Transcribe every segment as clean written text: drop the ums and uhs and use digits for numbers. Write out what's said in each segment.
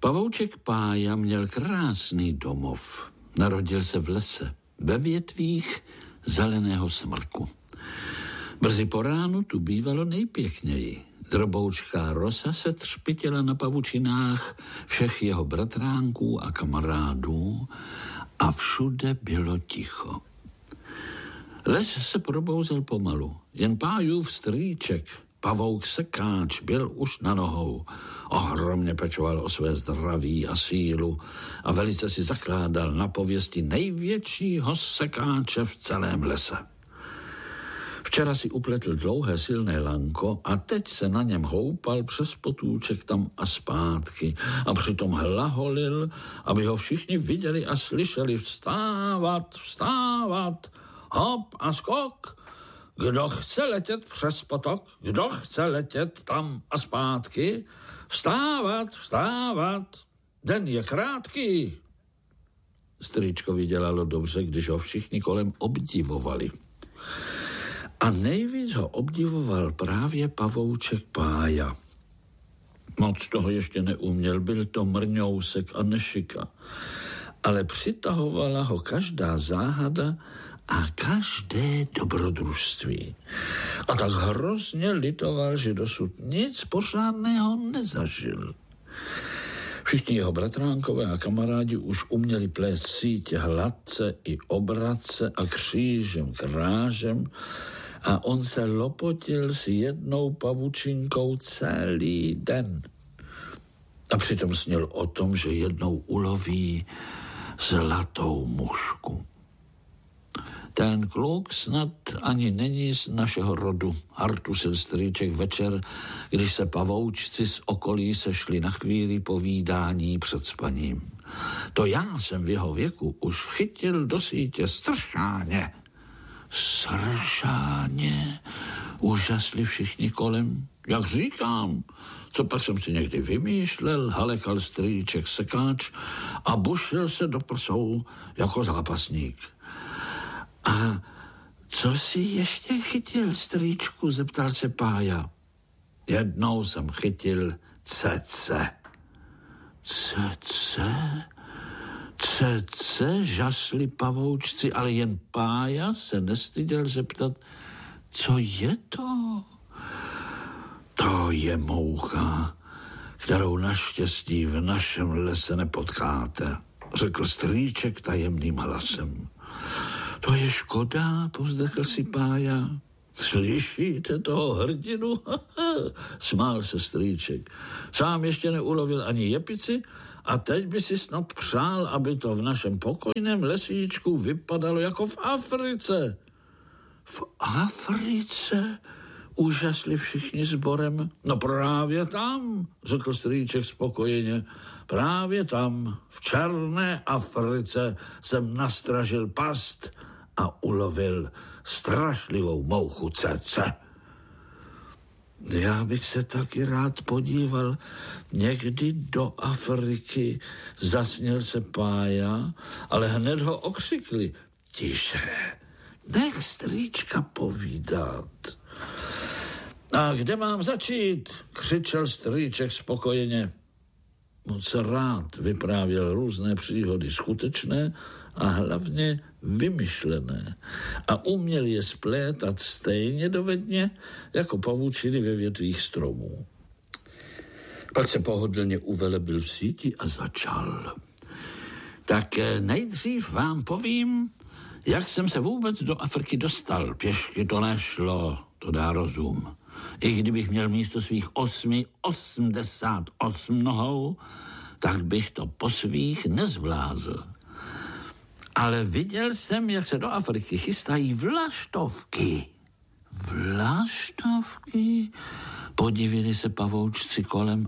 Pavouček Pája měl krásný domov. Narodil se v lese, ve větvích zeleného smrku. Brzy po ránu tu bývalo nejpěkněji. Droboučká rosa se třpitila na pavučinách všech jeho bratránků a kamarádů a všude bylo ticho. Les se probouzel pomalu, jen Pájův strýček, pavouk sekáč, byl už na nohou. Ohromně pečoval o své zdraví a sílu a velice si zakládal na pověsti největšího sekáče v celém lese. Včera si upletl dlouhé silné lanko a teď se na něm houpal přes potůček tam a zpátky a přitom hlaholil, aby ho všichni viděli a slyšeli: vstávat, vstávat, hop a skok. Kdo chce letět přes potok, kdo chce letět tam a zpátky, vstávat, vstávat, den je krátký. Strýčkovi dělalo dobře, když ho všichni kolem obdivovali. A nejvíc ho obdivoval právě pavouček Pája. Moc toho ještě neuměl, byl to mrňousek a nešika. Ale přitahovala ho každá záhada a každé dobrodružství. A tak hrozně litoval, že dosud nic pořádného nezažil. Všichni jeho bratránkové a kamarádi už uměli plést sítě hladce i obratce a křížem krážem a on se lopotil s jednou pavučinkou celý den. A přitom snil o tom, že jednou uloví zlatou mušku. Ten kluk snad ani není z našeho rodu, hartusil strýček večer, když se pavoučci z okolí sešli na chvíli povídání před spaním. To já jsem v jeho věku už chytil do sítě stršáně. Stršáně, úžasli všichni kolem. Jak říkám, co pak jsem si někdy vymýšlel, halekal strýček sekáč a bušil se do prsou jako zápasník. A co jsi ještě chytil, strýčku, zeptal se Pája. Jednou jsem chytil cece. Cece? Cece, žasli pavoučci, ale jen Pája se nestyděl zeptat, co je to? To je moucha, kterou naštěstí v našem lese nepotkáte, řekl strýček tajemným hlasem. To je škoda, povzdechl si Pája. Slyšíte toho hrdinu? Smál se strýček. Sám ještě neulovil ani jepici a teď by si snad přál, aby to v našem pokojném lesíčku vypadalo jako v Africe. V Africe? Úžasli všichni sborem. No právě tam, řekl strýček spokojeně. Právě tam, v černé Africe, jsem nastražil past a ulovil strašlivou mouchu cece. Já bych se taky rád podíval někdy do Afriky, zasněl se Pája, ale hned ho okřikli. Tiše, nech strýčka povídat. A kde mám začít? Křičel strýček spokojeně. Moc rád vyprávěl různé příhody skutečné a hlavně vymyšlené. A uměl je splétat stejně dovedně jako pavučiny ve větvích stromů. Pak se pohodlně uvelebil v síti a začal. Tak nejdřív vám povím, jak jsem se vůbec do Afriky dostal. Pěšky to nešlo, to dá rozum. I kdybych měl místo svých 88 nohou, tak bych to po svých nezvládl. Ale viděl jsem, jak se do Afriky chystají vlaštovky. Vlaštovky? Podivili se pavoučci kolem.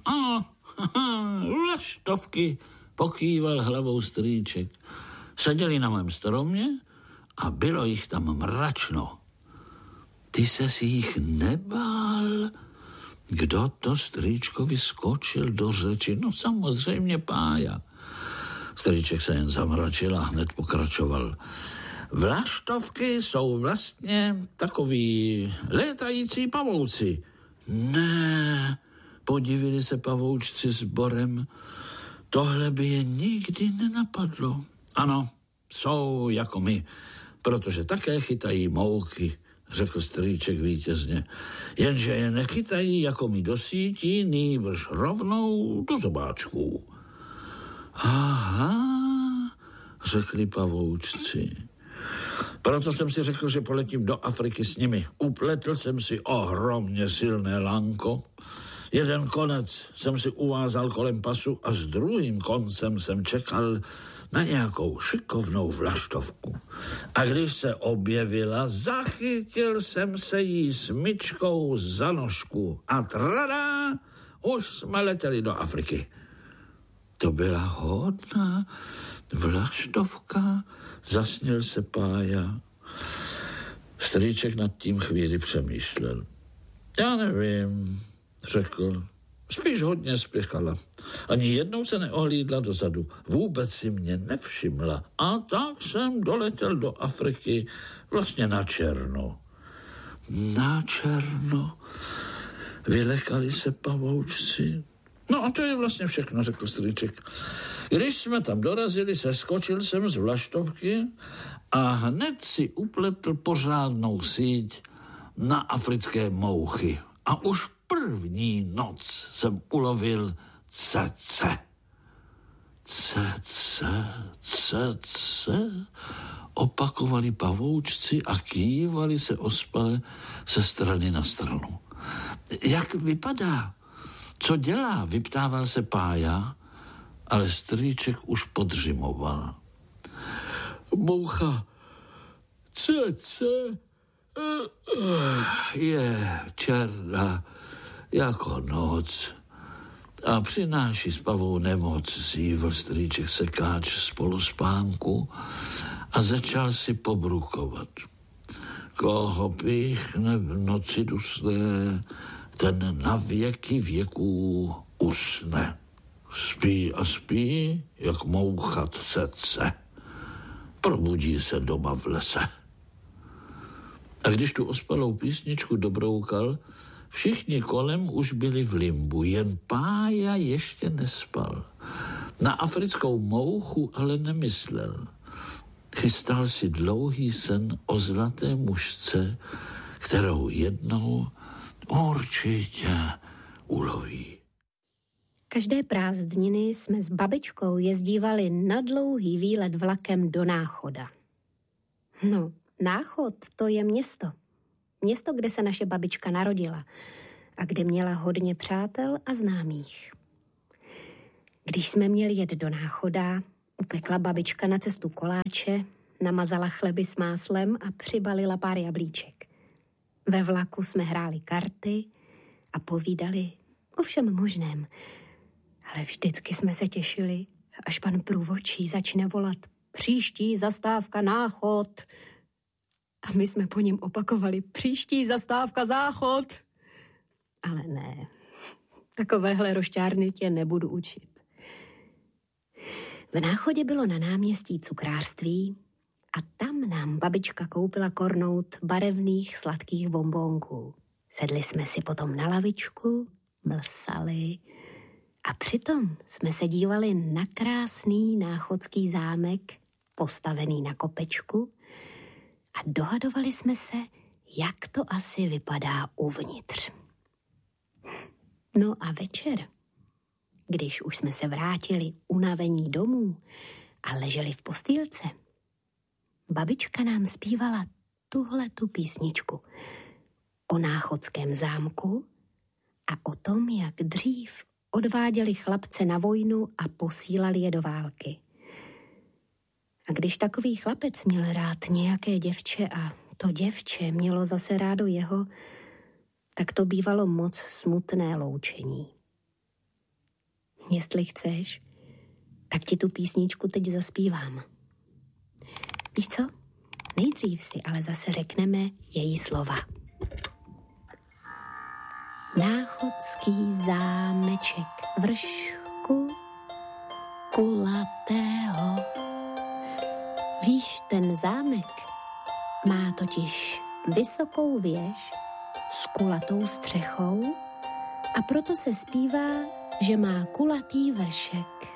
Vlaštovky, pokýval hlavou strýček. Seděli na mém stromě a bylo jich tam mračno. Ty ses jich nebál? Kdo to strýčkovi skočil do řeči? No samozřejmě Pája. Strýček se jen zamračil a hned pokračoval. Vlaštovky jsou vlastně takový létající pavouci. Ne, podivili se pavoučci sborem. Tohle by je nikdy nenapadlo. Ano, jsou jako my, protože také chytají mouchy, řekl strýček vítězně. Jenže je nechytají jako my do sítí, nýbrž rovnou do zobáčků. Aha, řekli pavoučci. Proto jsem si řekl, že poletím do Afriky s nimi. Upletl jsem si ohromně silné lanko. Jeden konec jsem si uvázal kolem pasu a s druhým koncem jsem čekal na nějakou šikovnou vlaštovku. A když se objevila, zachytil jsem se jí smyčkou za nožku a tradá, už jsme letěli do Afriky. To byla hodná vlaštovka, zasněl se Pája. Strýček nad tím chvíli přemýšlel. Já nevím, řekl. Spíš hodně spěchala. Ani jednou se neohlídla dozadu. Vůbec si mě nevšimla. A tak jsem doletěl do Afriky vlastně na černo. Na černo? Vylekali se pavoučci. No a to je vlastně všechno, řekl strýček. Když jsme tam dorazili, seskočil jsem z vlaštovky a hned si upletl pořádnou síť na africké mouchy. A už první noc jsem ulovil cece. Cece, opakovali pavoučci a kývali se ospale ze strany na stranu. Jak vypadá? Co dělá? Vyptával se Pája, ale strýček už podřimoval. Moucha cece je černá jako noc a přináší spavou nemoc, zývl strýček sekáč z polospánku a začal si pobrukovat. Koho píchne v noci dusné, ten na věky věků usne. Spí a spí, jak moucha cece. Probudí se doma v lese. A když tu ospalou písničku dobroukal, všichni kolem už byli v limbu, jen Pája ještě nespal. Na africkou mouchu ale nemyslel. Chystal si dlouhý sen o zlaté mužce, kterou jednou určitě uloví. Každé prázdniny jsme s babičkou jezdívali na dlouhý výlet vlakem do Náchoda. No, Náchod, to je město. Město, kde se naše babička narodila a kde měla hodně přátel a známých. Když jsme měli jet do Náchoda, upekla babička na cestu koláče, namazala chleby s máslem a přibalila pár jablíček. Ve vlaku jsme hráli karty a povídali o všem možném. Ale vždycky jsme se těšili, až pan průvodčí začne volat příští zastávka Náchod. A my jsme po něm opakovali příští zastávka Záchod. Ale ne, takovéhle rošťárny tě nebudu učit. V Náchodě bylo na náměstí cukrářství a tam nám babička koupila kornout barevných sladkých bonbónků. Sedli jsme si potom na lavičku, mlsali a přitom jsme se dívali na krásný náchodský zámek, postavený na kopečku, a dohadovali jsme se, jak to asi vypadá uvnitř. No a večer, když už jsme se vrátili unavení domů a leželi v postýlce, babička nám zpívala tuhletu písničku o náchodském zámku a o tom, jak dřív odváděli chlapce na vojnu a posílali je do války. A když takový chlapec měl rád nějaké děvče a to děvče mělo zase rádo jeho, tak to bývalo moc smutné loučení. Jestli chceš, tak ti tu písničku teď zaspívám. Víš co? Nejdřív si ale zase řekneme její slova. Náchodský zámeček vršku kulatého. Víš, ten zámek má totiž vysokou věž s kulatou střechou a proto se zpívá, že má kulatý vršek.